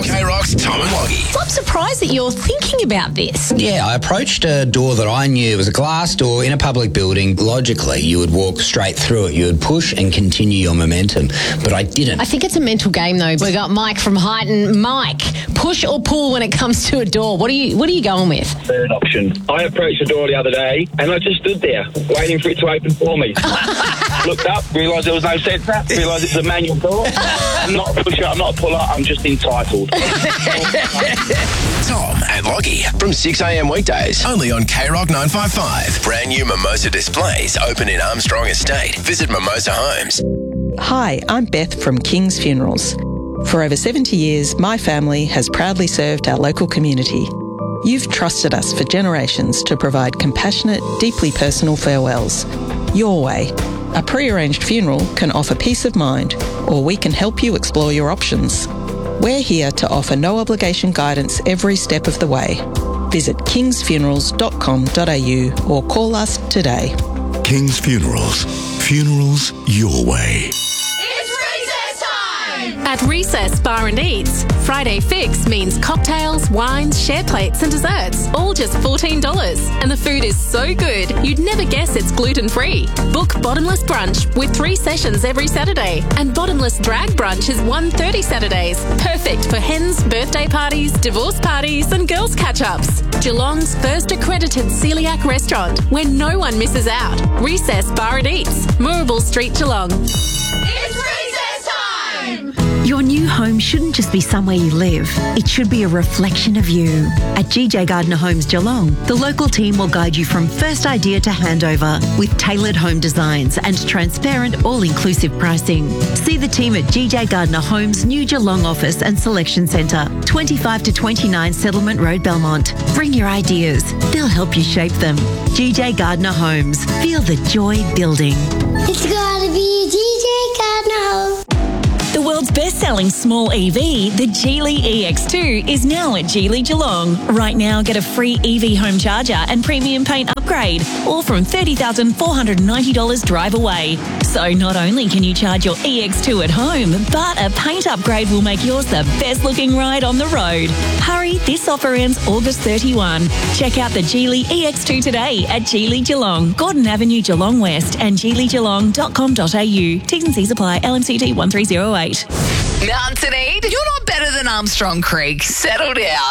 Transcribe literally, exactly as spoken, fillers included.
K-Rock's Tom and Loggy. Well, I'm surprised that you're thinking about this. Yeah, I approached a door that I knew was a glass door in a public building. Logically, you would walk straight through it. You would push and continue your momentum, but I didn't. I think it's a mental game, though. We got Mike from Highton. Mike, push or pull when it comes to a door? What are you What are you going with? Third option. I approached the door the other day, and I just stood there waiting for it to open for me. Looked up, realised there was no sensor, realised it's a manual door. I'm not a pusher, I'm not a puller, I'm just entitled. Tom and Loggy from six a.m. weekdays, only on K-Rock nine fifty-five. Brand new Mimosa displays open in Armstrong Estate. Visit Mimosa Homes. Hi, I'm Beth from King's Funerals. For over seventy years, my family has proudly served our local community. You've trusted us for generations to provide compassionate, deeply personal farewells. Your way. A pre-arranged funeral can offer peace of mind, or we can help you explore your options. We're here to offer no-obligation guidance every step of the way. Visit kings funerals dot com dot a u or call us today. King's Funerals. Funerals your way. At Recess Bar and Eats, Friday Fix means cocktails, wines, share plates and desserts, all just fourteen dollars. And the food is so good, you'd never guess it's gluten-free. Book Bottomless Brunch with three sessions every Saturday. And Bottomless Drag Brunch is one thirty Saturdays. Perfect for hens, birthday parties, divorce parties and girls' catch-ups. Geelong's first accredited celiac restaurant where no one misses out. Recess Bar and Eats, Moorabool Street, Geelong. It's recess time! Your new home shouldn't just be somewhere you live. It should be a reflection of you. At G J Gardner Homes Geelong, the local team will guide you from first idea to handover with tailored home designs and transparent, all-inclusive pricing. See the team at G J Gardner Homes' new Geelong office and selection centre, twenty-five to twenty-nine Settlement Road, Belmont. Bring your ideas. They'll help you shape them. G J Gardner Homes. Feel the joy building. It's gotta be G J Gardner Homes. The world's best-selling small E V, the Geely E X two, is now at Geely Geelong. Right now, get a free E V home charger and premium paint upgrade, all from thirty thousand four hundred ninety dollars drive away. So not only can you charge your E X two at home, but a paint upgrade will make yours the best-looking ride on the road. Hurry, this offer ends August thirty-first. Check out the Geely E X two today at Geely Geelong, Gordon Avenue, Geelong West, and geely geelong dot com dot a u. T's and C's apply. L M C T one three zero eight. Mountain Aid, you're not better than Armstrong Creek. Settle down.